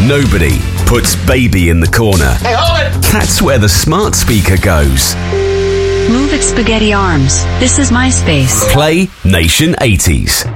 Nobody puts baby in the corner. Hey, hold it! That's where the smart speaker goes. Move it, spaghetti arms. This is my space. Play Nation 80s.